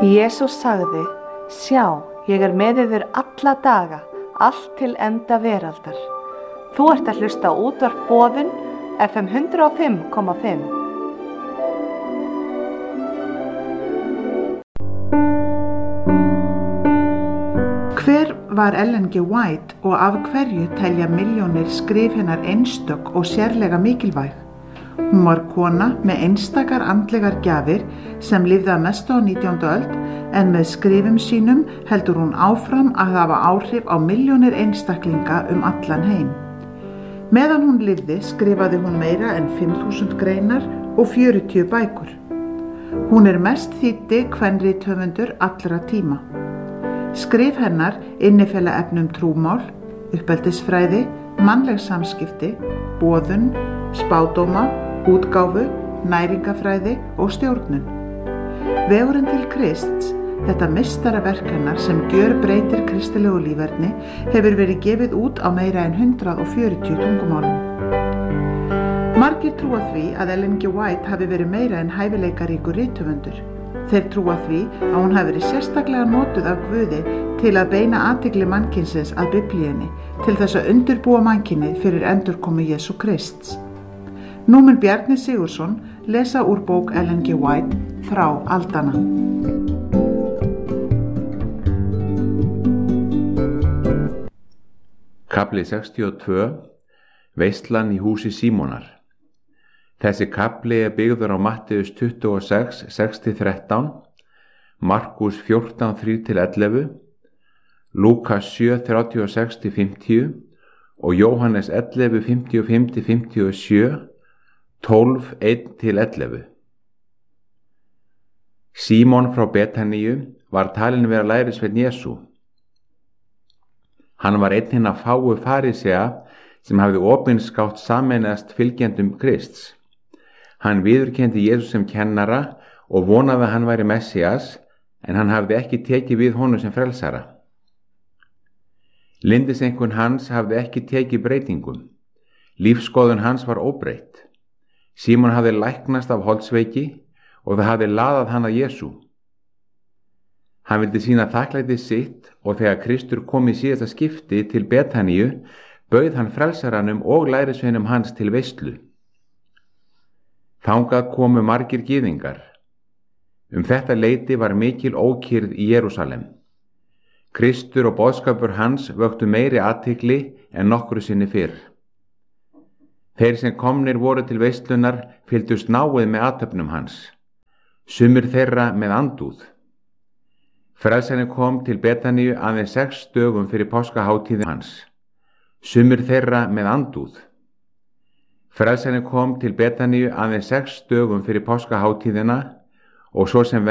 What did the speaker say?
Jesús sagði: Sjá, ég er með yður alla daga, allt til enda veraldar. Þú ert að hlusta á útvarp Boðun, FM 105,5. Hver var Ellen G. White og af hverju telja milljónir skrif hennar einstök og sérlega mikilvæg? Hún var kona með einstakar andlegar gjafir sem lifði að mestu á 19. öld, en með skrifum sínum heldur hún áfram að hafa áhrif á milljónir einstaklinga allan heim. Meðan hún lifði skrifaði hún meira en 5.000 greinar og 40 bækur. Hún er mest þýddi kvenrithöfundur allra tíma. Skrif hennar innifela efnum trúmál, uppeldisfræði, mannleg samskipti, boðun, spádóma, útgáfu, næringafræði og stjórnun. Vegurinn til Krists, þetta meistaraverk hennar sem gjörbreytir kristilegu líferni, hefur verið gefið út á meira en 140 tungumálum. Margir trúa því að Ellen G. White hafi verið meira en hæfileikaríkur rithöfundur. Þeir trúa því að hún hafi verið sérstaklega notuð af Guði til að beina athygli mannkynsins að Biblíunni, til þess að undirbúa mannkynið fyrir endurkomu Jesú Krists. Nú mun Bjarni Sigurðsson lesa úr bók Ellen G. White, Frá aldanna. Kafli 62. Veislan í húsi Símonar. Þessi kafli er byggður á Matteus 26, 6-13, Markus 14, 3-11, Lúkas 7, 36-50 og Jóhannes 11, 55-57, 12, 1-11. Símon frá Betaníu var talinn vera lærisveinn Jesú. Hann var einn hinna fáu farisea sem hafði opinskátt sameinast fylgjendum Krists. Hann viðurkenndi Jesú sem kennara og vonaði að hann væri Messias, en hann hafði ekki tekið við honum sem frelsara. Lyndiseinkunn hans hafði ekki tekið breytingum. Lífsskoðun hans var óbreytt. Símon hafði læknast af holdsveiki og það hafði laðað hann að Jesú. Hann vildi sýna þakklæti sitt og þegar Kristur kom í síðasta skipti til Betaníu, bauð hann frelsaranum og lærisveinum hans til veislu. Þangað komu margir gyðingar. Þetta leyti var mikil ókyrrð í Jerúsalem. Kristur og boðskapur hans vöktu meiri athygli en nokkru sinni fyrr. Þeir sem komnir voru til veislunar fylgdust náið með athöfnum hans. Sumir þeirra með andúð. Frelsarinn kom til Betaníu aðeins 6 dögum fyrir páskahátíðin hans. Sumir þeirra með andúð. Frelsarinn kom til Betaníu aðeins 6 dögum fyrir páskahátíðina og svo sem